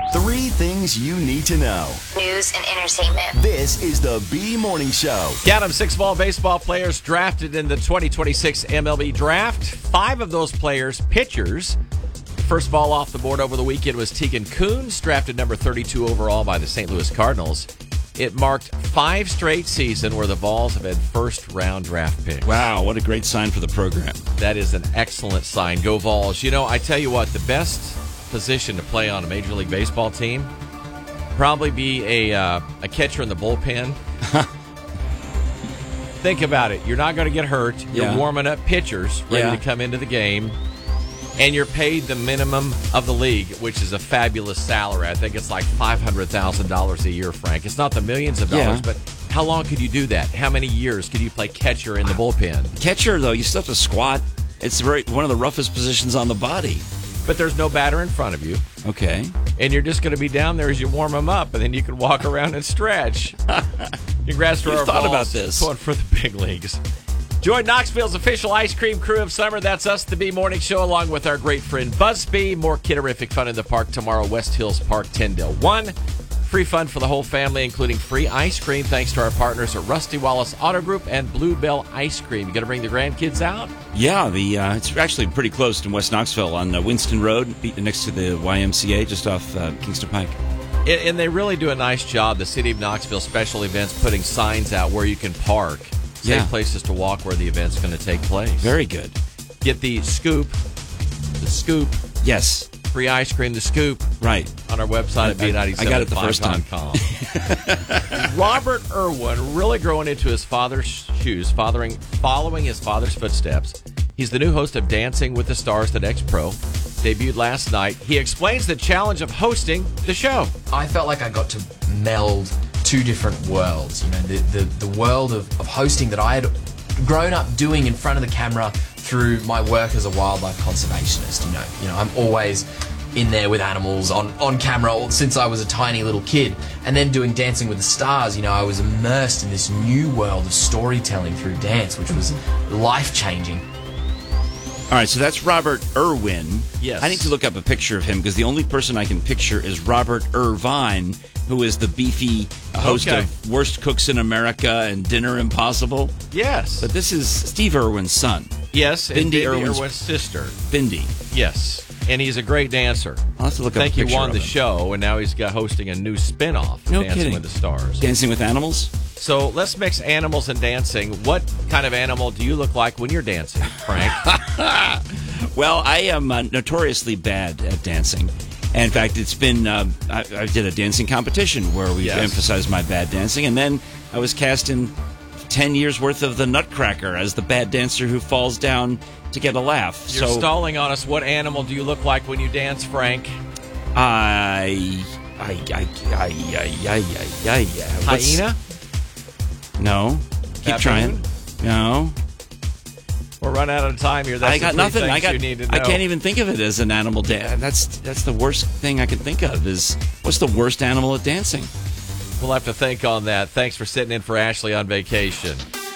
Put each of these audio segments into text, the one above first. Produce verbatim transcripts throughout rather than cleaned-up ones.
Three things you need to know. News and entertainment. This is the B Morning Show. Count them, six ball baseball players drafted in the twenty twenty-six M L B Draft. Five of those players, pitchers. First ball off the board over the weekend was Tegan Kuhns, drafted number thirty-two overall by the Saint Louis Cardinals. It marked five straight seasons where the Vols have had first-round draft picks. Wow, what a great sign for the program. That is an excellent sign. Go Vols. You know, I tell you what, the best position to play on a Major League Baseball team, probably be a uh, a catcher in the bullpen. Think about it. You're not going to get hurt. You're Yeah. warming up pitchers ready Yeah. to come into the game. And you're paid the minimum of the league, which is a fabulous salary. I think it's like five hundred thousand dollars a year, Frank. It's not the millions of dollars, Yeah. but how long could you do that? How many years could you play catcher in the bullpen? Catcher, though, you still have to squat. It's very, one of the roughest positions on the body. But there's no batter in front of you. Okay. And you're just going to be down there as you warm them up, and then you can walk around and stretch. Congrats to You our thought Vols about this. going for the big leagues. Join Knoxville's official ice cream crew of summer. That's us, the B Morning Show, along with our great friend Buzzbee. More kidderific fun in the park tomorrow, West Hills Park, Tyndale one. Free fun for the whole family, including free ice cream, thanks to our partners at Rusty Wallace Auto Group and Bluebell Ice Cream. You going to bring the grandkids out? Yeah, the uh, it's actually pretty close to West Knoxville on uh, Winston Road, next to the Y M C A, just off uh, Kingston Pike. And, and they really do a nice job, the City of Knoxville Special Events, putting signs out where you can park. Safe Yeah. places to walk where the event's going to take place. Very good. Get the scoop, the scoop, Yes, free ice cream, the scoop, right. on our website at I- B ninety-seven. I got it the first time. Robert Irwin really growing into his father's shoes, fathering, following his father's footsteps. He's the new host of Dancing with the Stars, the Next Pro. Debuted last night. He explains the challenge of hosting the show. I felt like I got to meld two different worlds. You know, the the, the world of, of hosting that I had grown up doing in front of the camera through my work as a wildlife conservationist. You know, you know, I'm always in there with animals on, on camera since I was a tiny little kid. And then doing Dancing with the Stars, you know, I was immersed in this new world of storytelling through dance, which was life-changing. All right, so that's Robert Irwin. Yes. I need to look up a picture of him because the only person I can picture is Robert Irvine, who is the beefy host Okay. of Worst Cooks in America and Dinner Impossible. Yes. But this is Steve Irwin's son, yes, and Bindi Bindi Irwin's- Irwin's sister. Bindi. Yes. And he's a great dancer. I'll have to look up I think a he picture won of the him. show, and now he's got hosting a new spin-off, No Dancing kidding. with the Stars. Dancing with Animals? So let's mix animals and dancing. What kind of animal do you look like when you're dancing, Frank? Well, I am uh, notoriously bad at dancing. And in fact, it's been, uh, I, I did a dancing competition where we Yes. emphasized my bad dancing. And then I was cast in ten years worth of the Nutcracker as the bad dancer who falls down to get a laugh. You're so stalling on us. What animal do you look like when you dance, Frank? I, I, I, I, I, I, I, I, what's- Hyena? No. Keep Baboon? trying. No. We're running out of time here. That's I the got three nothing. things I got. you need to know. I can't even think of it as an animal dance. That's that's the worst thing I can think of. Is what's the worst animal at dancing? We'll have to think on that. Thanks for sitting in for Ashley on vacation.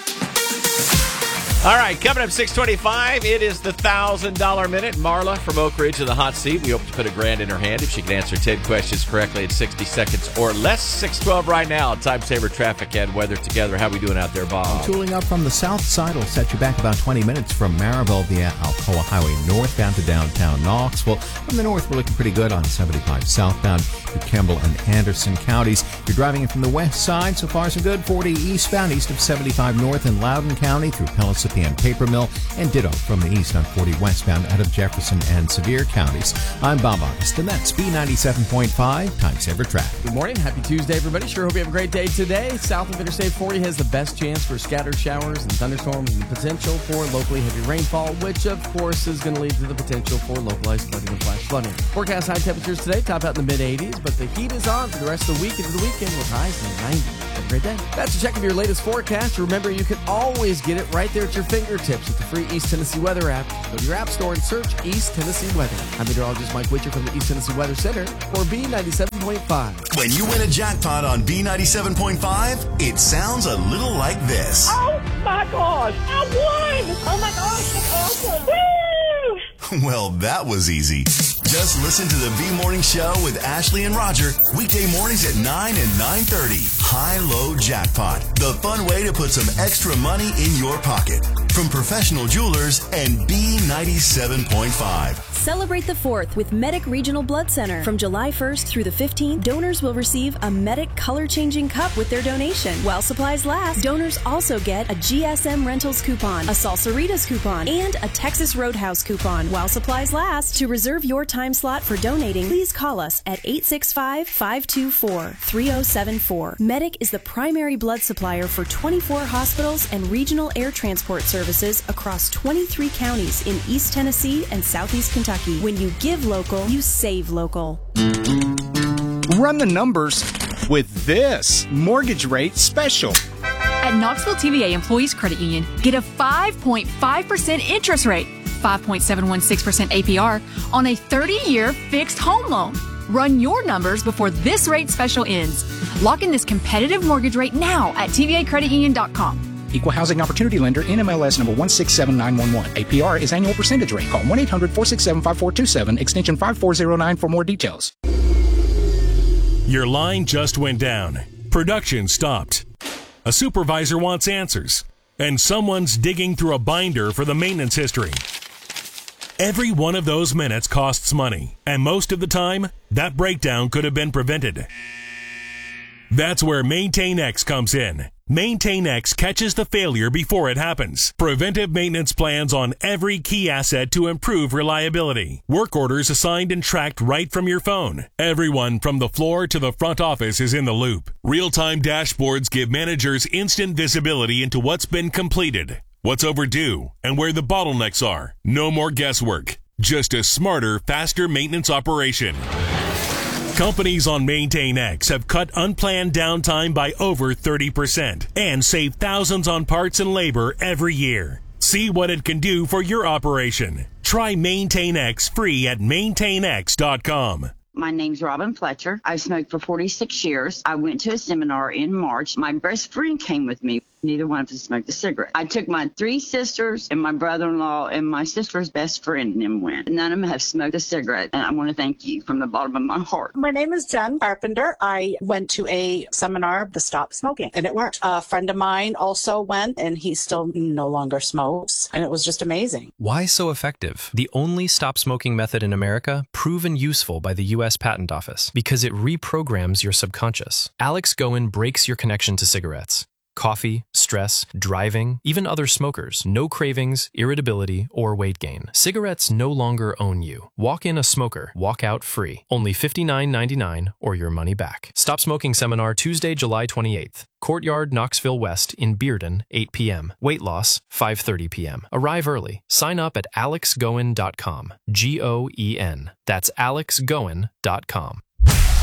All right, coming up six twenty-five, it is the one thousand dollars Minute. Marla from Oak Ridge in the hot seat. We hope to put a grand in her hand if she can answer ten questions correctly in sixty seconds or less. six twelve right now. Time saver traffic and weather together. How we doing out there, Bob? Tooling up from the south side will set you back about twenty minutes from Maribel via Alcoa Highway northbound to downtown Knoxville. From the north, we're looking pretty good on seventy-five southbound to Campbell and Anderson counties. You're driving in from the west side, so far so good. forty eastbound east of seventy-five north in Loudoun County through Pellissippi and Paper Mill, and ditto from the east on forty westbound out of Jefferson and Sevier counties. I'm Bob August, and that's B ninety-seven point five Time Saver Traffic. Good morning. Happy Tuesday, everybody. Sure hope you have a great day today. South of Interstate forty has the best chance for scattered showers and thunderstorms and the potential for locally heavy rainfall, which, of course, is going to lead to the potential for localized flooding and flash flooding. Forecast high temperatures today, top out in the mid-eighties, but the heat is on for the rest of the week into the weekend with highs in the nineties. Have a great day. That's a check of your latest forecast. Remember, you can always get it right there at your fingertips with the free East Tennessee Weather app. Go to your app store and search East Tennessee Weather. I'm meteorologist Mike Witcher from the East Tennessee Weather Center for B ninety-seven point five. When you win a jackpot on B ninety-seven point five, it sounds a little like this. Oh my gosh, I won! Oh my gosh, that's awesome! Woo! Well, that was easy. Just listen to the V Morning Show with Ashley and Roger weekday mornings at nine and nine thirty. High-Low Jackpot, the fun way to put some extra money in your pocket. From professional jewelers and B ninety-seven point five. Celebrate the fourth with Medic Regional Blood Center. From July first through the fifteenth, donors will receive a Medic color-changing cup with their donation. While supplies last, donors also get a G S M Rentals coupon, a Salsaritas coupon, and a Texas Roadhouse coupon. While supplies last, to reserve your time slot for donating, please call us at eight six five, five two four, three zero seven four. Medic is the primary blood supplier for twenty-four hospitals and regional air transport services across twenty-three counties in East Tennessee and Southeast Kentucky. When you give local, you save local. Run the numbers with this mortgage rate special. At Knoxville T V A Employees Credit Union, get a five point five percent interest rate, five point seven one six percent A P R on a thirty-year fixed home loan. Run your numbers before this rate special ends. Lock in this competitive mortgage rate now at T V A credit union dot com. Equal Housing Opportunity Lender, N M L S number one six seven nine one one. A P R is annual percentage rate. Call one eight hundred, four six seven, five four two seven, extension five four zero nine for more details. Your line just went down. Production stopped. A supervisor wants answers. And someone's digging through a binder for the maintenance history. Every one of those minutes costs money. And most of the time, that breakdown could have been prevented. That's where MaintainX comes in. MaintainX catches the failure before it happens. Preventive maintenance plans on every key asset to improve reliability. Work orders assigned and tracked right from your phone. Everyone from the floor to the front office is in the loop. Real-time dashboards give managers instant visibility into what's been completed, what's overdue, and where the bottlenecks are. No more guesswork. Just a smarter, faster maintenance operation. Companies on MaintainX have cut unplanned downtime by over thirty percent and save thousands on parts and labor every year. See what it can do for your operation. Try MaintainX free at maintain x dot com. My name's Robin Fletcher. I smoked for forty-six years. I went to a seminar in March. My best friend came with me. Neither one of us smoked a cigarette. I took my three sisters and my brother-in-law and my sister's best friend and them went. None of them have smoked a cigarette, and I want to thank you from the bottom of my heart. My name is Jen Carpenter. I went to a seminar to stop smoking, and it worked. A friend of mine also went, and he still no longer smokes, and it was just amazing. Why so effective? The only stop smoking method in America proven useful by the U S Patent Office because it reprograms your subconscious. Alex Goen breaks your connection to cigarettes. Coffee, stress, driving, even other smokers, no cravings, irritability, or weight gain. Cigarettes no longer own you. Walk in a smoker, walk out free. Only fifty-nine ninety-nine or your money back. Stop Smoking Seminar Tuesday, July twenty-eighth. Courtyard, Knoxville West in Bearden, eight p.m. Weight loss, five thirty p.m. Arrive early. Sign up at alex goen dot com. G O E N. That's alex goen dot com.